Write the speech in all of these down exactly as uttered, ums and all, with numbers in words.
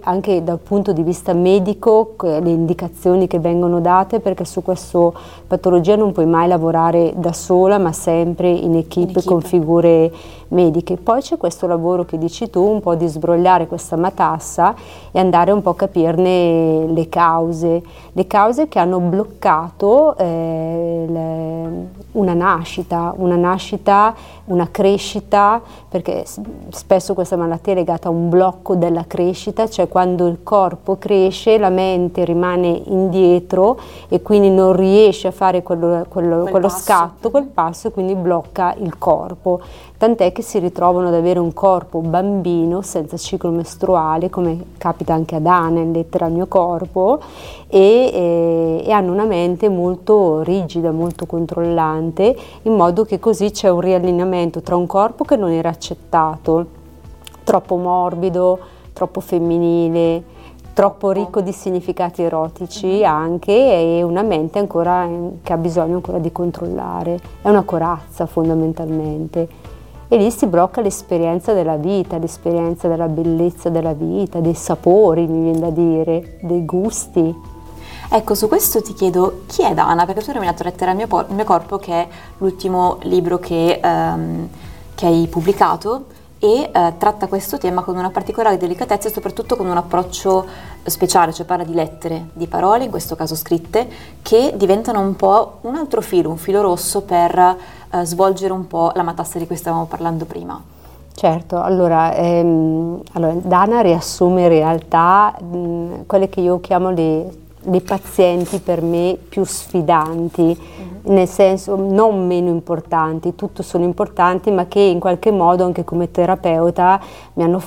anche dal punto di vista medico le indicazioni che vengono date, perché su questa patologia non puoi mai lavorare da sola ma sempre in equipe, in equipe. con figure mediche. Poi c'è questo lavoro che dici tu, un po' di sbrogliare questa matassa e andare un po' a capirne le cause, le cause che hanno bloccato eh, le, una nascita, una nascita, una crescita, perché spesso questa malattia è legata a un blocco della crescita, cioè quando il corpo cresce la mente rimane indietro e quindi non riesce a fare quello, quello, quel quello passo. scatto, quel passo, e quindi blocca il corpo. Tant'è che si ritrovano ad avere un corpo bambino senza ciclo mestruale, come capita anche ad Ana in Lettera al mio corpo, e, e, e hanno una mente molto rigida, molto controllante, in modo che così c'è un riallineamento tra un corpo che non era accettato, troppo morbido, troppo femminile, troppo ricco di significati erotici anche, e una mente ancora che ha bisogno ancora di controllare. È una corazza fondamentalmente. E lì si blocca l'esperienza della vita, l'esperienza della bellezza della vita, dei sapori, mi viene da dire, dei gusti. Ecco, su questo ti chiedo, chi è Dana? Perché tu hai nominato Lettera al mio, por- mio corpo, che è l'ultimo libro che, ehm, che hai pubblicato, e eh, tratta questo tema con una particolare delicatezza e soprattutto con un approccio speciale, cioè parla di lettere, di parole, in questo caso scritte, che diventano un po' un altro filo, un filo rosso per eh, svolgere un po' la matassa di cui stavamo parlando prima. Certo, allora, ehm, allora Dana riassume in realtà mh, quelle che io chiamo le, le pazienti per me più sfidanti, mm-hmm. nel senso non meno importanti, tutto sono importanti, ma che in qualche modo anche come terapeuta mi hanno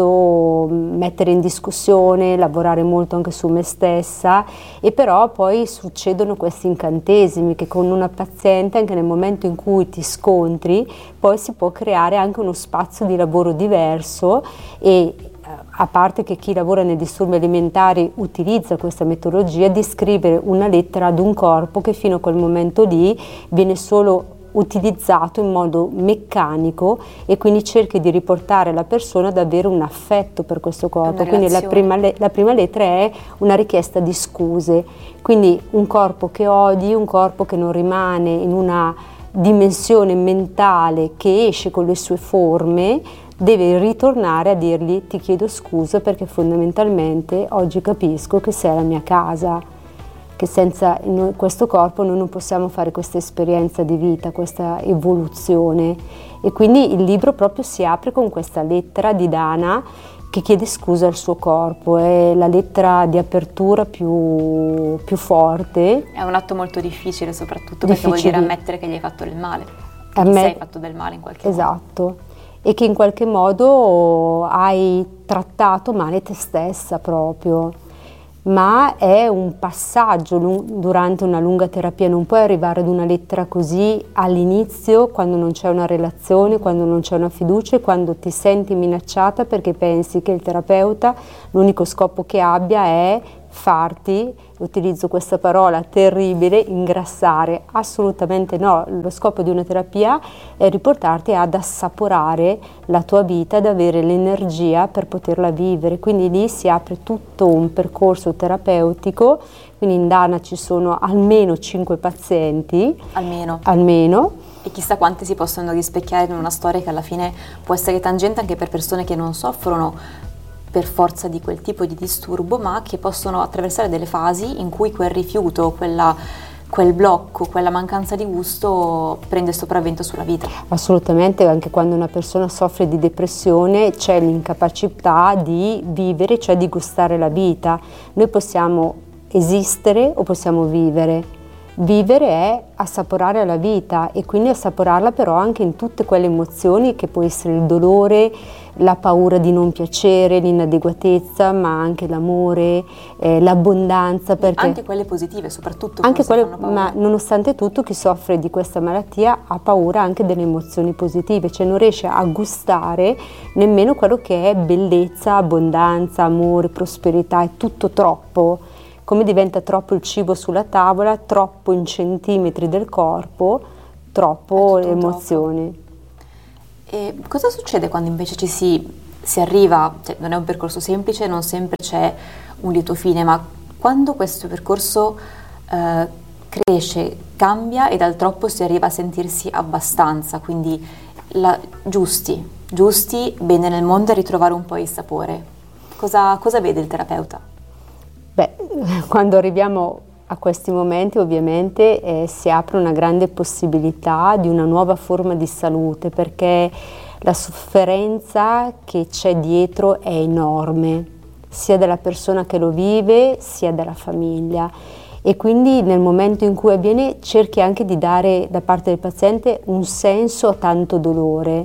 fatto mettere in discussione, lavorare molto anche su me stessa, e però poi succedono questi incantesimi che con una paziente, anche nel momento in cui ti scontri, poi si può creare anche uno spazio di lavoro diverso. E a parte che chi lavora nei disturbi alimentari utilizza questa metodologia di scrivere una lettera ad un corpo che fino a quel momento lì viene solo utilizzato in modo meccanico, e quindi cerchi di riportare la persona ad avere un affetto per questo corpo. Quindi la prima, la prima lettera è una richiesta di scuse, quindi un corpo che odi, un corpo che non rimane in una dimensione mentale che esce con le sue forme, deve ritornare a dirgli: ti chiedo scusa perché fondamentalmente oggi capisco che sei la mia casa, che senza questo corpo noi non possiamo fare questa esperienza di vita, questa evoluzione. E quindi il libro proprio si apre con questa lettera di Dana che chiede scusa al suo corpo, è la lettera di apertura più, più forte. È un atto molto difficile, soprattutto perché difficile. Vuol dire ammettere che gli hai fatto del male, che Amm- ti sei fatto del male in qualche esatto. modo. Esatto. E che in qualche modo hai trattato male te stessa proprio, ma è un passaggio durante una lunga terapia, non puoi arrivare ad una lettera così all'inizio, quando non c'è una relazione, quando non c'è una fiducia e quando ti senti minacciata perché pensi che il terapeuta l'unico scopo che abbia è farti, utilizzo questa parola terribile, ingrassare. Assolutamente no, lo scopo di una terapia è riportarti ad assaporare la tua vita, ad avere l'energia per poterla vivere, quindi lì si apre tutto un percorso terapeutico. Quindi in Dana ci sono almeno cinque pazienti, almeno, almeno. E chissà quante si possono rispecchiare in una storia che alla fine può essere tangente anche per persone che non soffrono per forza di quel tipo di disturbo, ma che possono attraversare delle fasi in cui quel rifiuto, quella, quel blocco, quella mancanza di gusto prende sopravvento sulla vita. Assolutamente, anche quando una persona soffre di depressione c'è l'incapacità di vivere, cioè di gustare la vita. Noi possiamo esistere o possiamo vivere. Vivere è assaporare la vita, e quindi assaporarla però anche in tutte quelle emozioni che può essere il dolore, la paura di non piacere, l'inadeguatezza, ma anche l'amore, eh, l'abbondanza. Perché anche quelle positive, soprattutto anche quelle, fanno paura. Ma nonostante tutto chi soffre di questa malattia ha paura anche delle emozioni positive, cioè non riesce a gustare nemmeno quello che è bellezza, abbondanza, amore, prosperità, è tutto troppo. Come diventa troppo il cibo sulla tavola, troppo in centimetri del corpo, troppo emozioni. E cosa succede quando invece ci si si arriva, cioè non è un percorso semplice, non sempre c'è un lieto fine, ma quando questo percorso eh, cresce, cambia e dal troppo si arriva a sentirsi abbastanza, quindi la, giusti, giusti, bene nel mondo e ritrovare un po' il sapore. Cosa, cosa vede il terapeuta? Beh, quando arriviamo a questi momenti ovviamente eh, si apre una grande possibilità di una nuova forma di salute, perché la sofferenza che c'è dietro è enorme, sia della persona che lo vive, sia della famiglia. E quindi nel momento in cui avviene cerchi anche di dare da parte del paziente un senso a tanto dolore.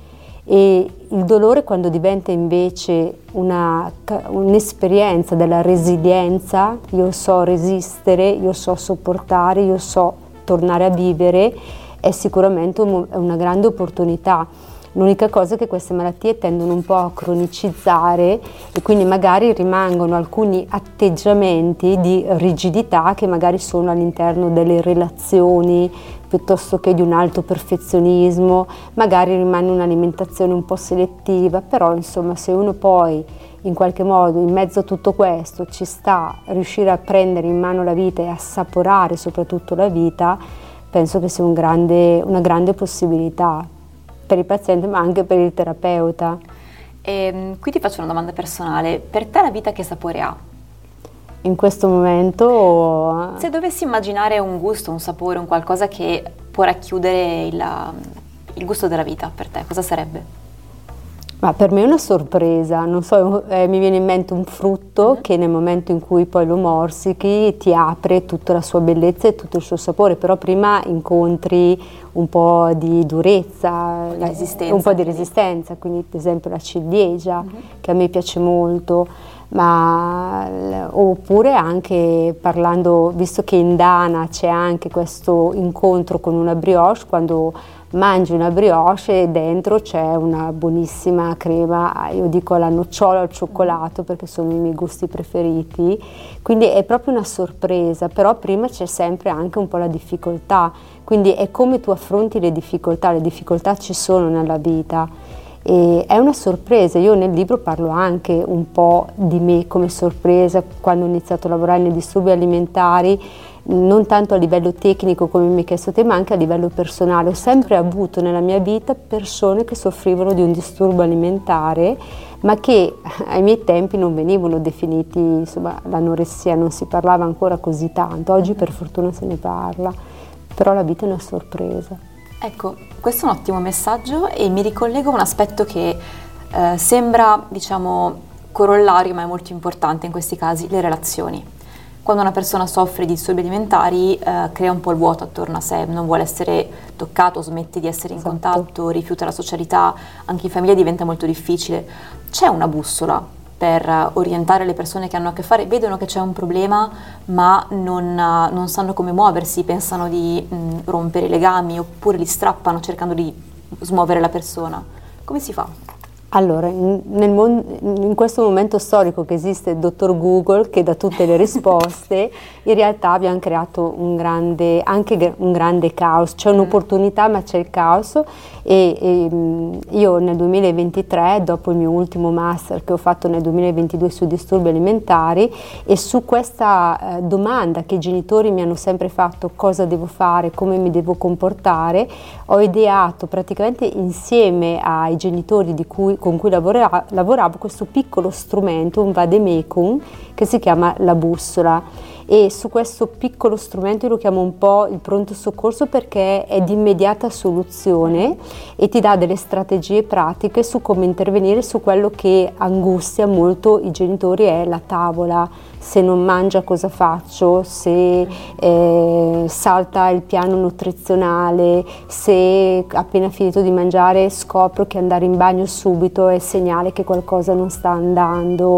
E il dolore, quando diventa invece una, un'esperienza della resilienza, io so resistere, io so sopportare, io so tornare a vivere, è sicuramente un, una grande opportunità. L'unica cosa è che queste malattie tendono un po' a cronicizzare e quindi magari rimangono alcuni atteggiamenti di rigidità che magari sono all'interno delle relazioni piuttosto che di un alto perfezionismo, magari rimane un'alimentazione un po' selettiva, però insomma se uno poi in qualche modo in mezzo a tutto questo ci sta a riuscire a prendere in mano la vita e assaporare soprattutto la vita, penso che sia un grande, una grande possibilità per il paziente ma anche per il terapeuta. E, qui ti faccio una domanda personale, per te la vita che sapore ha? In questo momento... Se dovessi immaginare un gusto, un sapore, un qualcosa che può racchiudere il, il gusto della vita per te, cosa sarebbe? Ma per me è una sorpresa, non so, eh, mi viene in mente un frutto mm-hmm. che nel momento in cui poi lo morsichi ti apre tutta la sua bellezza e tutto il suo sapore, però prima incontri un po' di durezza, un po' di resistenza, un po' di resistenza, quindi per esempio la ciliegia mm-hmm. che a me piace molto, ma oppure anche parlando, visto che in Dana c'è anche questo incontro con una brioche, quando mangi una brioche e dentro c'è una buonissima crema, io dico alla nocciola al cioccolato perché sono i miei gusti preferiti, quindi è proprio una sorpresa, però prima c'è sempre anche un po' la difficoltà, quindi è come tu affronti le difficoltà, le difficoltà ci sono nella vita e è una sorpresa. Io nel libro parlo anche un po' di me come sorpresa quando ho iniziato a lavorare nei disturbi alimentari, non tanto a livello tecnico come mi hai chiesto te, ma anche a livello personale. Ho sempre avuto nella mia vita persone che soffrivano di un disturbo alimentare, ma che ai miei tempi non venivano definiti, insomma, l'anoressia non si parlava ancora così tanto, oggi per fortuna se ne parla, però la vita è una sorpresa. Ecco, questo è un ottimo messaggio e mi ricollego a un aspetto che eh, sembra, diciamo, corollario, ma è molto importante in questi casi, le relazioni. Quando una persona soffre di disturbi alimentari eh, crea un po' il vuoto attorno a sé, non vuole essere toccato, smette di essere in esatto. contatto, rifiuta la socialità, anche in famiglia diventa molto difficile. C'è una bussola per orientare le persone che hanno a che fare, vedono che c'è un problema ma non, non sanno come muoversi, pensano di mh, rompere i legami oppure li strappano cercando di smuovere la persona. Come si fa? Allora, in, nel mon- in questo momento storico che esiste il dottor Google che dà tutte le risposte, in realtà abbiamo creato un grande, anche un grande caos, c'è un'opportunità ma c'è il caos e, e io nel duemilaventitré, dopo il mio ultimo master che ho fatto nel duemilaventidue sui disturbi alimentari e su questa eh, domanda che i genitori mi hanno sempre fatto, cosa devo fare, come mi devo comportare, ho ideato praticamente insieme ai genitori di cui con cui lavora, lavoravo questo piccolo strumento, un vademecum, che si chiama la bussola e su questo piccolo strumento io lo chiamo un po' il pronto soccorso perché è di immediata soluzione e ti dà delle strategie pratiche su come intervenire su quello che angustia molto i genitori, è la tavola. Se non mangia cosa faccio, se eh, salta il piano nutrizionale, se appena finito di mangiare scopro che andare in bagno subito è segnale che qualcosa non sta andando.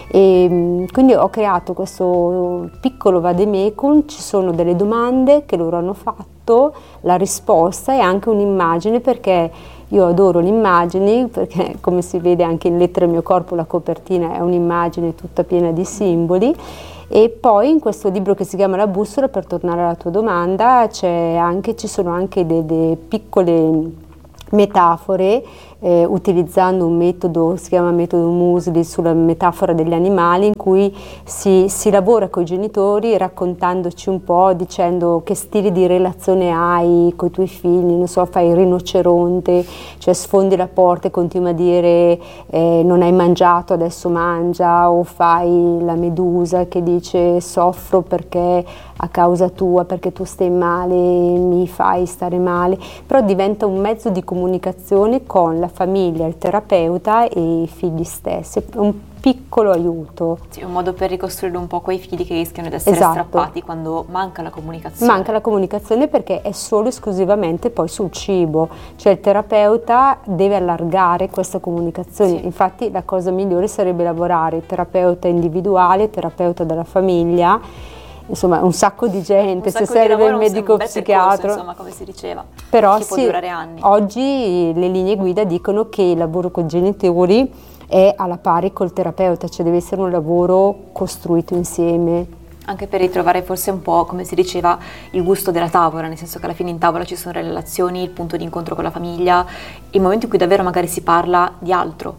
E, quindi ho creato questo piccolo vademecum, ci sono delle domande che loro hanno fatto, la risposta e anche un'immagine, perché io adoro le immagini, perché come si vede anche in Lettere al mio corpo la copertina è un'immagine tutta piena di simboli. E poi in questo libro che si chiama La bussola, per tornare alla tua domanda, c'è anche, ci sono anche delle piccole metafore eh, utilizzando un metodo, si chiama metodo Musli, sulla metafora degli animali, in cui si, si lavora con i genitori raccontandoci un po', dicendo che stili di relazione hai con i tuoi figli, non so, fai il rinoceronte, cioè sfondi la porta e continui a dire eh, non hai mangiato, adesso mangia, o fai la medusa che dice soffro perché a causa tua, perché tu stai male, mi fai stare male, però diventa un mezzo di comunicazione con la famiglia, il terapeuta e i figli stessi, un piccolo aiuto. Sì, un modo per ricostruire un po' quei fili che rischiano di essere esatto. strappati quando manca la comunicazione. Manca la comunicazione perché è solo esclusivamente poi sul cibo, cioè il terapeuta deve allargare questa comunicazione, sì. Infatti la cosa migliore sarebbe lavorare terapeuta individuale, terapeuta della famiglia, insomma un sacco di gente, sacco se serve lavoro, il medico un bel psichiatra, percorso, insomma, come si diceva, però che può sì, durare anni. Oggi le linee guida dicono che il lavoro con i genitori è alla pari col terapeuta, cioè deve essere un lavoro costruito insieme. Anche per ritrovare forse un po', come si diceva, il gusto della tavola, nel senso che alla fine in tavola ci sono le relazioni, il punto di incontro con la famiglia, il momento in cui davvero magari si parla di altro.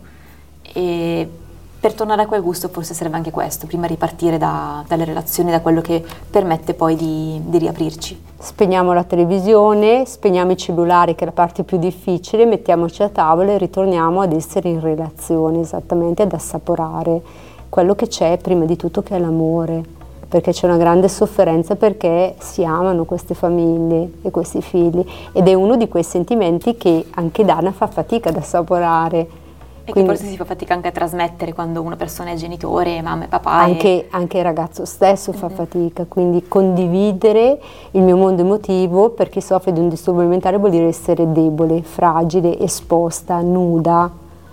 E per tornare a quel gusto forse serve anche questo, prima ripartire da, dalle relazioni, da quello che permette poi di, di riaprirci. Spegniamo la televisione, spegniamo i cellulari, che è la parte più difficile, mettiamoci a tavola e ritorniamo ad essere in relazione, esattamente, ad assaporare quello che c'è prima di tutto, che è l'amore, perché c'è una grande sofferenza perché si amano queste famiglie e questi figli, ed è uno di quei sentimenti che anche Dana fa fatica ad assaporare. E Quindi, che forse si fa fatica anche a trasmettere quando una persona è genitore, mamma e papà. Anche, e... anche il ragazzo stesso fa mm-hmm. fatica, quindi condividere il mio mondo emotivo per chi soffre di un disturbo alimentare vuol dire essere debole, fragile, esposta, nuda,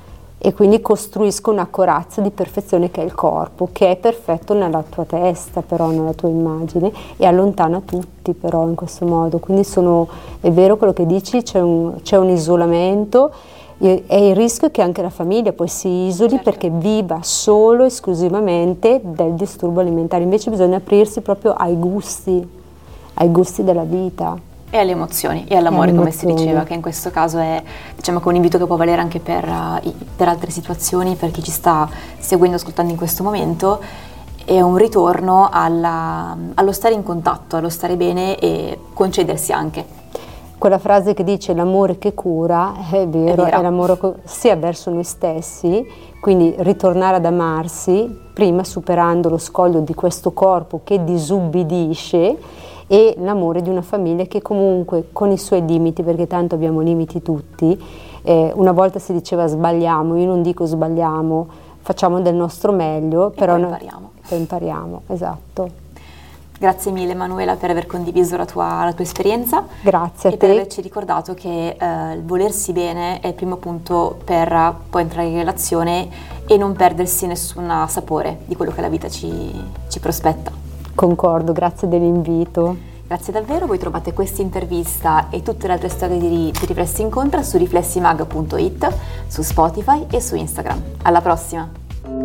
e quindi costruisco una corazza di perfezione che è il corpo, che è perfetto nella tua testa, però nella tua immagine, e allontana tutti però in questo modo. Quindi sono, è vero quello che dici, c'è un, c'è un isolamento. È il rischio che anche la famiglia poi si isoli, certo, perché viva solo esclusivamente del disturbo alimentare. Invece bisogna aprirsi proprio ai gusti, ai gusti della vita. E alle emozioni e all'amore, e come si diceva, che in questo caso è, diciamo, che un invito che può valere anche per, uh, per altre situazioni, per chi ci sta seguendo, ascoltando in questo momento. È un ritorno alla, allo stare in contatto, allo stare bene e concedersi anche. Quella frase che dice l'amore che cura, è vero, è, è l'amore sia verso noi stessi, quindi ritornare ad amarsi, prima superando lo scoglio di questo corpo che disubbidisce, e l'amore di una famiglia che comunque con i suoi limiti, perché tanto abbiamo limiti tutti, eh, una volta si diceva sbagliamo, io non dico sbagliamo, facciamo del nostro meglio, e però poi impariamo. Poi impariamo, esatto. Grazie mille Emanuela per aver condiviso la tua, la tua esperienza. Grazie a e te. per averci ricordato che eh, il volersi bene è il primo punto per poi entrare in relazione e non perdersi nessun sapore di quello che la vita ci, ci prospetta. Concordo, grazie dell'invito. Grazie davvero, voi trovate questa intervista e tutte le altre storie di, di Riflessi Incontra su riflessimag punto it, su Spotify e su Instagram. Alla prossima!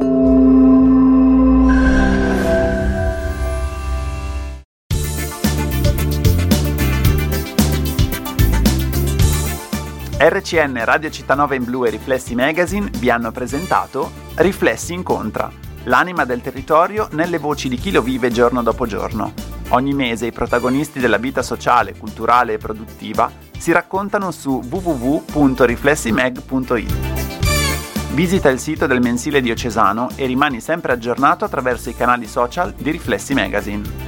R C N, Radio Città Nova in Blu e Riflessi Magazine vi hanno presentato Riflessi Incontra, l'anima del territorio nelle voci di chi lo vive giorno dopo giorno. Ogni mese i protagonisti della vita sociale, culturale e produttiva si raccontano su w w w punto riflessimag punto it. Visita il sito del mensile diocesano e rimani sempre aggiornato attraverso i canali social di Riflessi Magazine.